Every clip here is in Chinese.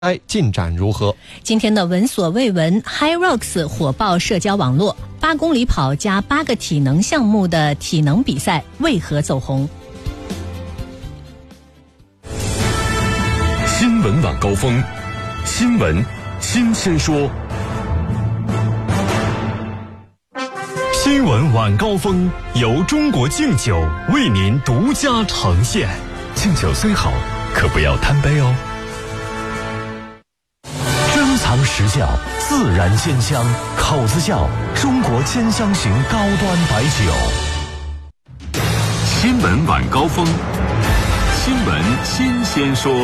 进展如何？ 今天的闻所未闻 HYROX 火爆社交网络，8公里跑加8个体能项目的体能比赛为何走红？ 新闻晚高峰，新闻新鲜说。新闻晚高峰由中国敬酒为您独家呈现。敬酒虽好，可不要贪杯哦。珍藏实窖，自然鲜香，口子窖中国兼香型高端白酒。新闻晚高峰，新闻新鲜说。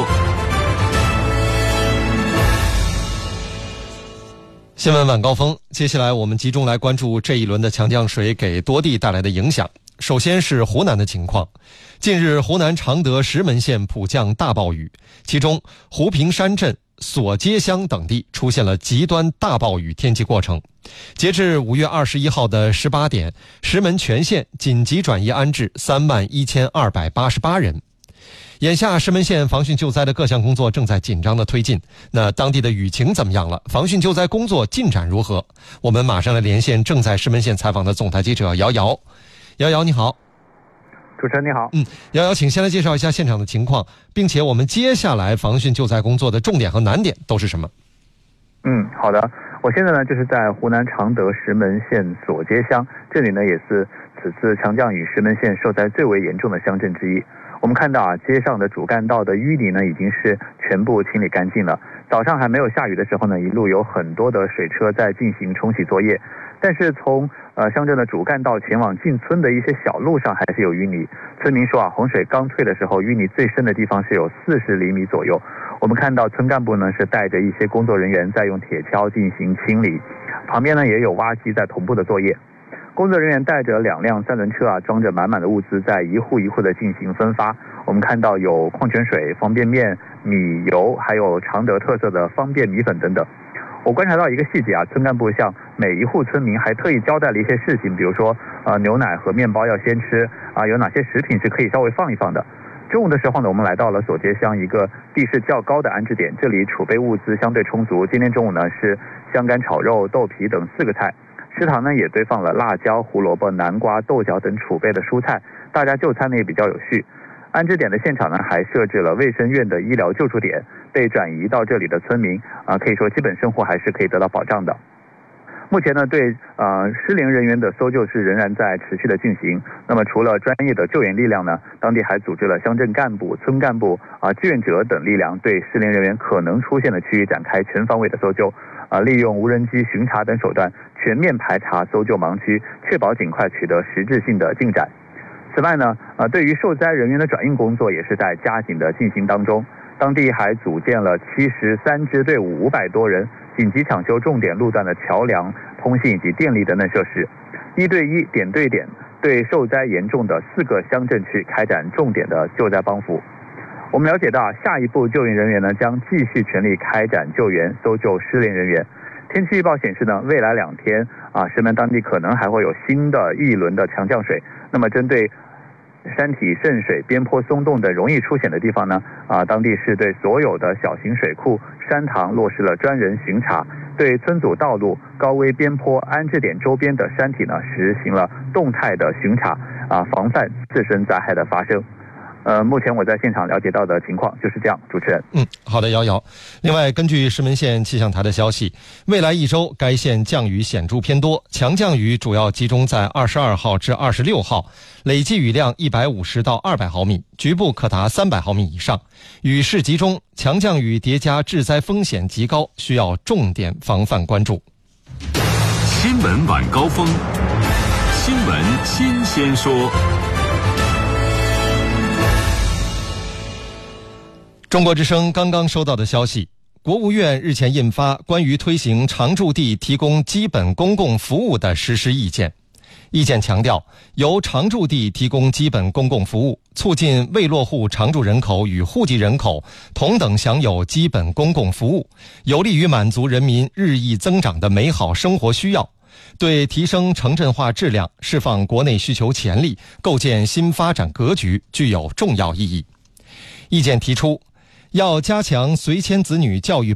新闻晚高峰，接下来我们集中来关注这一轮的强降水给多地带来的影响。首先是湖南的情况，近日湖南常德石门县普降大暴雨，其中湖平山镇、索街乡等地出现了极端大暴雨天气过程。截至5月21号的18点，石门全县紧急转移安置31288人。眼下石门县防汛救灾的各项工作正在紧张的推进，那当地的雨情怎么样了？防汛救灾工作进展如何？我们马上来连线正在石门县采访的总台记者姚瑶。姚瑶你好。 主持人你好。 姚瑶，请先来介绍一下现场的情况，并且我们接下来防汛救灾工作的重点和难点都是什么？ 好的，我现在呢就是在湖南常德石门县索街乡，这里呢也是此次强降雨石门县受灾最为严重的乡镇之一。我们看到街上的主干道的淤泥呢已经是全部清理干净了。早上还没有下雨的时候呢，一路有很多的水车在进行冲洗作业，但是从乡镇的主干道前往进村的一些小路上还是有淤泥。村民说洪水刚退的时候，淤泥最深的地方是有40厘米左右。我们看到村干部呢是带着一些工作人员在用铁锹进行清理，旁边呢也有挖机在同步的作业。工作人员带着2辆3轮车装着满满的物资，在一户一户的进行分发。我们看到有矿泉水、方便面、米油，还有常德特色的方便米粉等等。我观察到一个细节村干部向每一户村民还特意交代了一些事情，比如说牛奶和面包要先吃有哪些食品是可以稍微放一放的。中午的时候呢，我们来到了索街乡一个地势较高的安置点，这里储备物资相对充足。今天中午呢是香干炒肉、豆皮等4个菜。食堂呢也堆放了辣椒、胡萝卜、南瓜、豆角等储备的蔬菜，大家就餐呢也比较有序。安置点的现场呢还设置了卫生院的医疗救助点，被转移到这里的村民可以说基本生活还是可以得到保障的。目前呢对失联人员的搜救是仍然在持续的进行。那么除了专业的救援力量呢，当地还组织了乡镇干部、村干部志愿者等力量，对失联人员可能出现的区域展开全方位的搜救利用无人机巡查等手段全面排查搜救盲区，确保尽快取得实质性的进展。此外呢对于受灾人员的转运工作也是在加紧的进行当中。当地还组建了73支队伍，500多人，紧急抢修重点路段的桥梁、通信以及电力等等设施，1对1、点对点，对受灾严重的4个乡镇区开展重点的救灾帮扶。我们了解到，下一步救援人员呢将继续全力开展救援，搜救失联人员。天气预报显示呢，未来2天石门当地可能还会有新的一轮的强降水。那么针对山体渗水、边坡松动等容易出险的地方呢当地是对所有的小型水库、山塘落实了专人巡查，对村组道路、高危边坡、安置点周边的山体呢实行了动态的巡查防范自身灾害的发生。目前我在现场了解到的情况就是这样，主持人。 好的，姚瑶。另外，根据石门县气象台的消息，未来1周该县降雨显著偏多，强降雨主要集中在22号至26号，累计雨量150到200毫米，局部可达300毫米以上，雨势集中，强降雨叠加致灾风险极高，需要重点防范关注。 新闻晚高峰，新闻新鲜说。 中国之声刚刚收到的消息，国务院日前印发关于推行常住地提供基本公共服务的实施意见。意见强调，由常住地提供基本公共服务，促进未落户常住人口与户籍人口同等享有基本公共服务，有利于满足人民日益增长的美好生活需要，对提升城镇化质量、释放国内需求潜力、构建新发展格局具有重要意义。意见提出， 要加强随迁子女教育